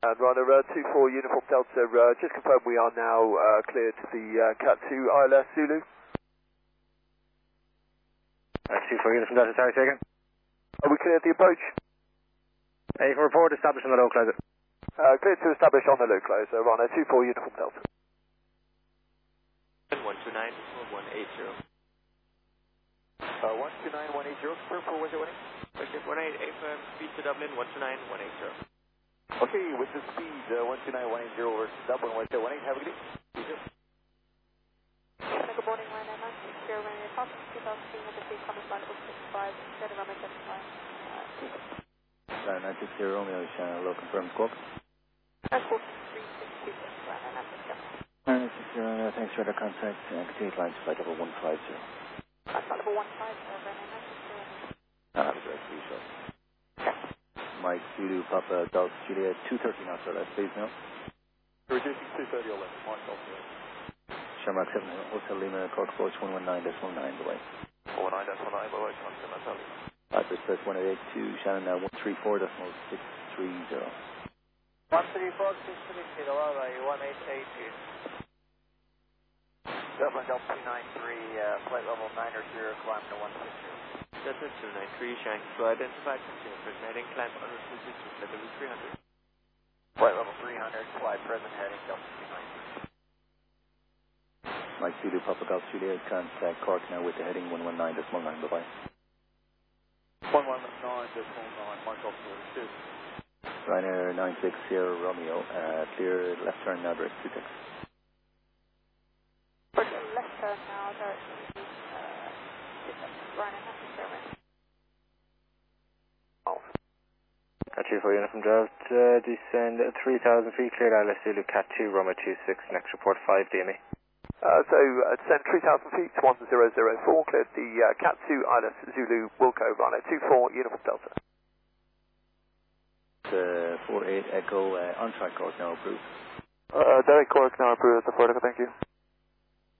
And runner 24 Uniform Delta, just confirm we are now clear to the Cat 2 ILS Zulu. 24 Uniform Delta, sorry, second. Are we clear at the approach? You can report established on the localizer. Clear to establish on the localizer, runner 24 Uniform Delta. 129-180. 129-180, confirm for was it winning? Okay, 188, speed to Dublin, 129-180. Okay, with the speed, 129-180 over Dublin, 118, have a good day. Good morning, my name is Sierra Romeo Papa, 2016 with the speed coming flight level 65, instead of runway 75. 960 Romeo, channel low confirmed squawk. Squawk 3626, runway 960. 960 Romeo, thanks for the contact, continue lines flight level 150. Flight level 150, runway 960. Have a great free shot. Mike Zulu Papa Golf Juliet 230 knots or less, please now. Reducing 230 or less, Mark Golf Juliet. Shamrock 7 Hotel Lima, Cork approach 119.9 the way. 119.9 by the way, Contact Hotel Lima. Cypress Press 1882, Shannon now 134.630. 134.630, runway 1882. Dublin Delta 293, flight level 900, climb to 160. Delta 293, Shanghai flight identified, continue present heading, climb under 260, flight level 300. Flight level 300, fly present heading, Delta 293. Mike Zulu Papa Golf Juliet, contact Cork now with the heading 119.9, bye-bye. 119.9, Mark Golf Juliet 2. Ryanair 960 Romeo, clear left turn now direct 26. Left turn now, direction Ryanair 960 Romeo. Cat 2 for Uniform Delta, descend 3,000 feet, cleared ILS Zulu Cat 2, Romeo 26, next report 5 DME. Descend 3,000 feet, 1004, cleared the Cat 2 ILS Zulu Wilco, runner 24 Uniform Delta. 48 Echo, on track Cork now approved. Derek Cork now approved at the Florida, thank you.